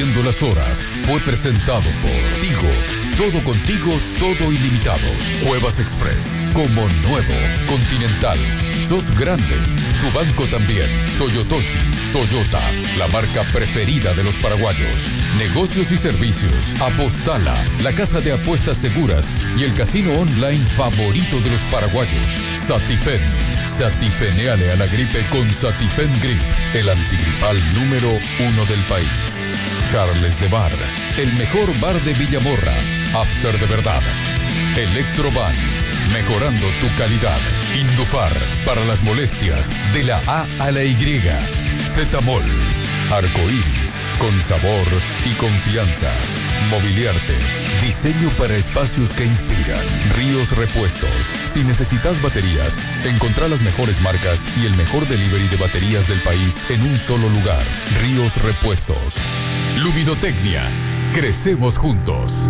Rompiendo las horas fue presentado por Tigo. Todo contigo, todo ilimitado. Cuevas Express. Como nuevo. Continental. Sos grande. Tu banco también. Toyotoshi. Toyota. La marca preferida de los paraguayos. Negocios y servicios. Apostala. La casa de apuestas seguras y el casino online favorito de los paraguayos. Satifen. Satifeneale a la gripe con Satifen Grip. El antigripal número 1 del país. Charles de Bar. El mejor bar de Villamorra. After de verdad. Electroban. Mejorando tu calidad. Indufar. Para las molestias de la A a la Y. Zetamol. Arcoíris. Con sabor y confianza. Mobiliarte. Diseño para espacios que inspiran. Ríos Repuestos. Si necesitas baterías, encontrá las mejores marcas y el mejor delivery de baterías del país en un solo lugar. Ríos Repuestos. Luminotecnia. Crecemos juntos.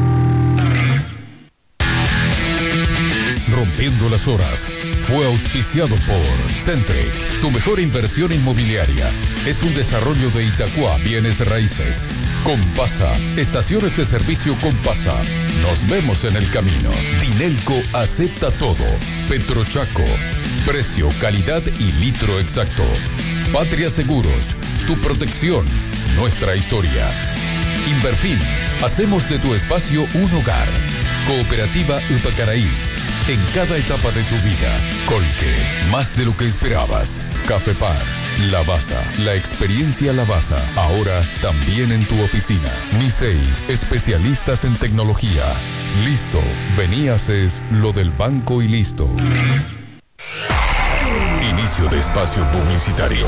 Rompiendo las horas fue auspiciado por Centric. Tu mejor inversión inmobiliaria es un desarrollo de Itacua Bienes Raíces. Compasa. Estaciones de servicio Compasa. Nos vemos en el camino. Dinelco acepta todo. Petrochaco. Precio, calidad y litro exacto. Patria Seguros. Tu protección. Nuestra historia. Inverfin. Hacemos de tu espacio un hogar. Cooperativa Upacaraí. En cada etapa de tu vida. Colque. Más de lo que esperabas. Cafepar. Lavasa. La experiencia Lavasa. Ahora también en tu oficina. Misei. Especialistas en tecnología. Listo. Vení, haces lo del banco y listo. Inicio de espacio publicitario.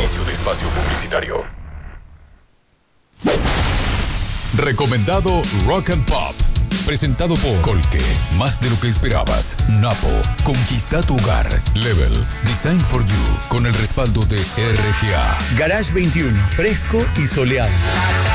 Recomendado Rock and Pop. Presentado por Colque. Más de lo que esperabas. Napo. Conquista tu hogar. Level. Design for You. Con el respaldo de RGA. Garage 21. Fresco y soleado.